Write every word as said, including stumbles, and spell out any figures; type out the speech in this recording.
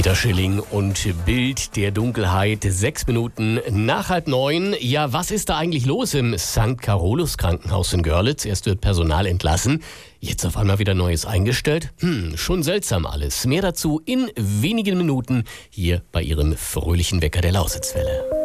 Peter Schilling und Bild der Dunkelheit. Sechs Minuten nach halb neun. Ja, was ist da eigentlich los im Sankt Carolus Krankenhaus in Görlitz? Erst wird Personal entlassen, jetzt auf einmal wieder Neues eingestellt. Hm, schon seltsam alles. Mehr dazu in wenigen Minuten hier bei Ihrem fröhlichen Wecker der Lausitzwelle.